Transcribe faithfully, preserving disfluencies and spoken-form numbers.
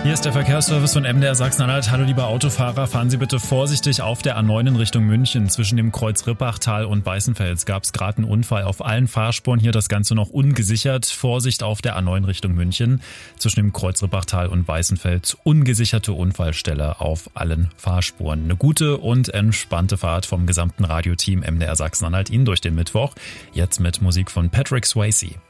Hier ist der Verkehrsservice von M D R Sachsen-Anhalt. Hallo liebe Autofahrer, fahren Sie bitte vorsichtig auf der A neun in Richtung München. Zwischen dem Kreuz Rippachtal und Weißenfels gab es gerade einen Unfall auf allen Fahrspuren. Hier das Ganze noch ungesichert. Vorsicht auf der A neun Richtung München. Zwischen dem Kreuz Rippachtal und Weißenfels ungesicherte Unfallstelle auf allen Fahrspuren. Eine gute und entspannte Fahrt vom gesamten Radioteam M D R Sachsen-Anhalt Ihnen durch den Mittwoch. Jetzt mit Musik von Patrick Swayze.